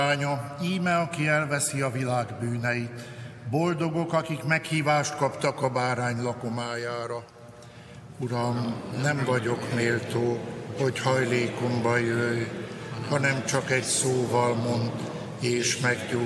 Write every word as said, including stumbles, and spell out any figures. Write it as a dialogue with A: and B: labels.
A: Ánya, íme, aki elveszi a világ bűneit, boldogok, akik meghívást kaptak a bárány lakomájára. Uram, nem vagyok méltó, hogy hajlékomba jöjj, hanem csak egy szóval mondd, és meggyógyulok.